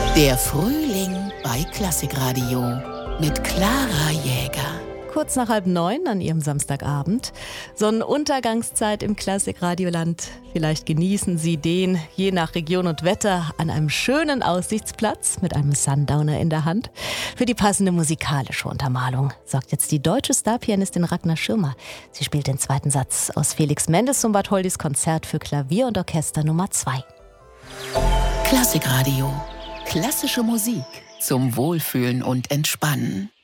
Der Frühling bei Klassikradio mit Clara Jäger. Kurz nach 8:30 an Ihrem Samstagabend. Sonnenuntergangszeit im Klassikradioland. Vielleicht genießen Sie den, je nach Region und Wetter, an einem schönen Aussichtsplatz mit einem Sundowner in der Hand. Für die passende musikalische Untermalung sorgt jetzt die deutsche Starpianistin Ragnar Schirmer. Sie spielt den zweiten Satz aus Felix Mendelssohn Bartholdys Konzert für Klavier und Orchester Nummer 2. Klassikradio. Klassische Musik zum Wohlfühlen und Entspannen.